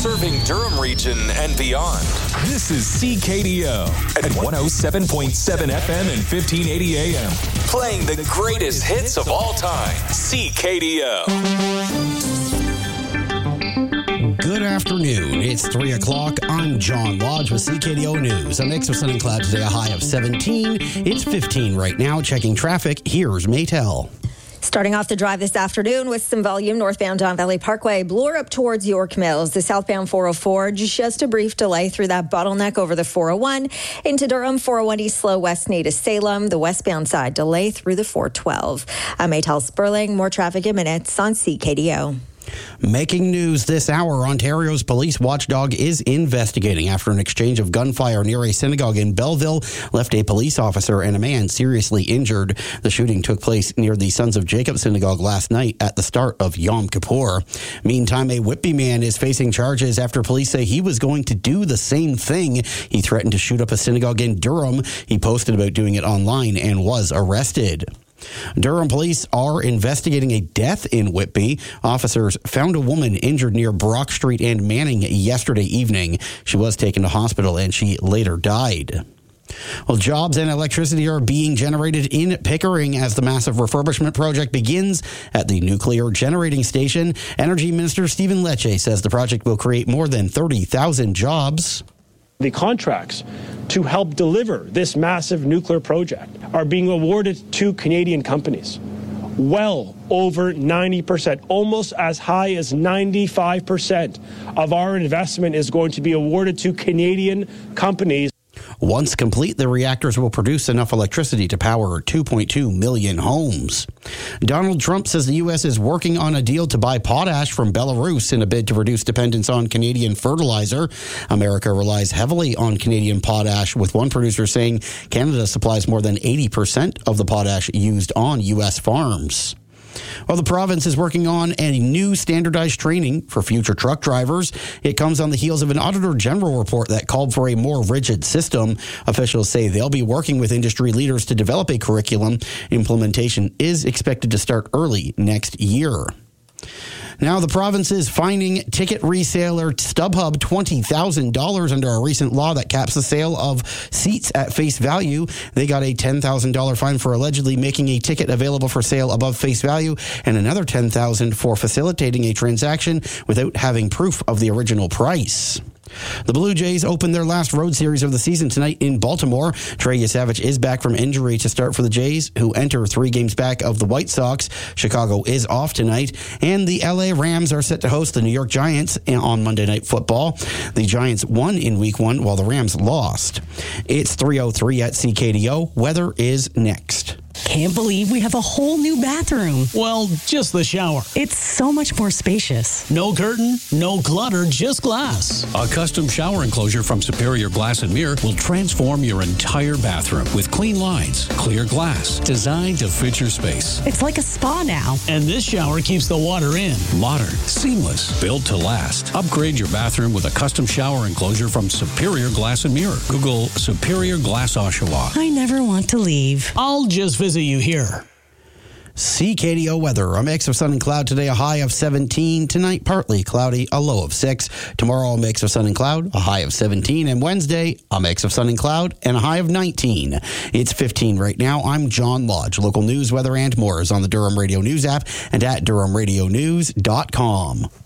serving Durham region and beyond. This is CKDO at 107.7 FM and 1580 AM. Playing the greatest hits of all time. CKDO. Good afternoon. It's 3 o'clock. I'm John Lodge with CKDO News. A mix of sun and cloud today, a high of 17. It's 15 right now. Checking traffic, here's Maytel. Starting off the drive this afternoon with some volume northbound Don Valley Parkway. Bloor up towards York Mills. The southbound 404, just a brief delay through that bottleneck over the 401. Into Durham, 401 East slow west Nita Salem. The westbound side delay through the 412. I'm Maytel Sperling. More traffic in minutes on CKDO. Making news this hour, Ontario's police watchdog is investigating after an exchange of gunfire near a synagogue in Belleville left a police officer and a man seriously injured. The shooting took place near the Sons of Jacob synagogue last night at the start of Yom Kippur. Meantime, a Whitby man is facing charges after police say he was going to do the same thing. He threatened to shoot up a synagogue in Durham. He posted about doing it online and was arrested. Durham police are investigating a death in Whitby. Officers found a woman injured near Brock Street and Manning yesterday evening. She was taken to hospital and she later died. Well, jobs and electricity are being generated in Pickering as the massive refurbishment project begins at the nuclear generating station. Energy Minister Stephen Lecce says the project will create more than 30,000 jobs. The contracts to help deliver this massive nuclear project are being awarded to Canadian companies. Well over 90%, almost as high as 95% of our investment is going to be awarded to Canadian companies. Once complete, the reactors will produce enough electricity to power 2.2 million homes. Donald Trump says the U.S. is working on a deal to buy potash from Belarus in a bid to reduce dependence on Canadian fertilizer. America relies heavily on Canadian potash, with one producer saying Canada supplies more than 80% of the potash used on U.S. farms. Well, the province is working on a new standardized training for future truck drivers. It comes on the heels of an Auditor General report that called for a more rigid system. Officials say they'll be working with industry leaders to develop a curriculum. Implementation is expected to start early next year. Now, the province is fining ticket reseller StubHub $20,000 under a recent law that caps the sale of seats at face value. They got a $10,000 fine for allegedly making a ticket available for sale above face value and another $10,000 for facilitating a transaction without having proof of the original price. The Blue Jays open their last road series of the season tonight in Baltimore. Trey Yesavich is back from injury to start for the Jays, who enter 3 games back of the White Sox. Chicago is off tonight, and the LA Rams are set to host the New York Giants on Monday Night Football. The Giants won in Week 1 while the Rams lost. It's 3:03 at CKDO. Weather is next. Can't believe we have a whole new bathroom. Well, just the shower. It's so much more spacious. No curtain, no clutter, just glass. A custom shower enclosure from Superior Glass and Mirror will transform your entire bathroom with clean lines, clear glass, designed to fit your space. It's like a spa now. And this shower keeps the water in. Modern, seamless, built to last. Upgrade your bathroom with a custom shower enclosure from Superior Glass and Mirror. Google Superior Glass Oshawa. I never want to leave. I'll just visit you here. CKDO weather. A mix of sun and cloud today, a high of 17. Tonight, partly cloudy, a low of 6. Tomorrow, a mix of sun and cloud, a high of 17. And Wednesday, a mix of sun and cloud and a high of 19. It's 15 right now. I'm John Lodge. Local news, weather, and more is on the Durham Radio News app and at DurhamRadioNews.com.